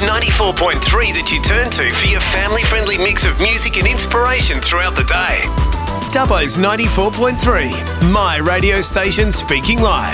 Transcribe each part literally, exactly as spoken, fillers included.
Dubbo's ninety-four point three that you turn to for your family-friendly mix of music and inspiration throughout the day. Dubbo's ninety-four point three, my radio station speaking live.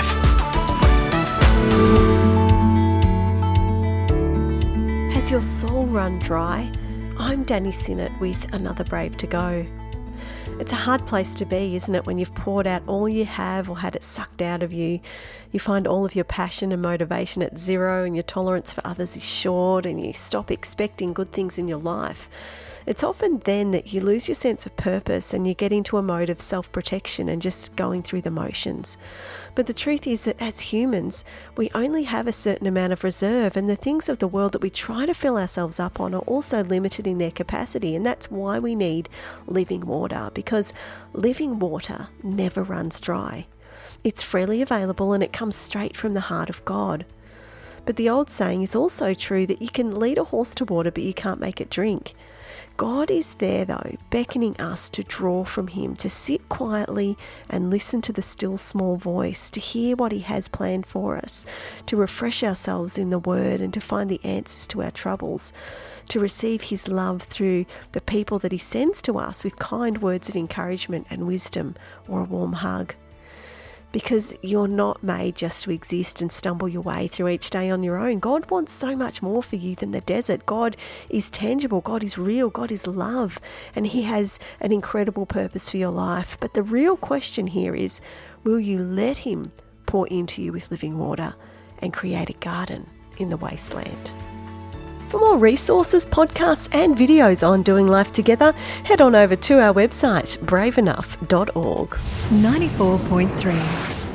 Has your soul run dry? I'm Danny Sinnott with Another Brave to Go. It's a hard place to be, isn't it, when you've poured out all you have or had it sucked out of you. You find all of your passion and motivation at zero and your tolerance for others is short and you stop expecting good things in your life. It's often then that you lose your sense of purpose and you get into a mode of self-protection and just going through the motions. But the truth is that as humans, we only have a certain amount of reserve, and the things of the world that we try to fill ourselves up on are also limited in their capacity, and that's why we need living water, because living water never runs dry. It's freely available and it comes straight from the heart of God. But the old saying is also true that you can lead a horse to water but you can't make it drink. God is there, though, beckoning us to draw from Him, to sit quietly and listen to the still small voice, to hear what He has planned for us, to refresh ourselves in the Word and to find the answers to our troubles, to receive His love through the people that He sends to us with kind words of encouragement and wisdom or a warm hug. Because you're not made just to exist and stumble your way through each day on your own. God wants so much more for you than the desert. God is tangible. God is real. God is love. And He has an incredible purpose for your life. But the real question here is, will you let Him pour into you with living water and create a garden in the wasteland? For more resources, podcasts and videos on doing life together, head on over to our website, brave enough dot org. ninety-four point three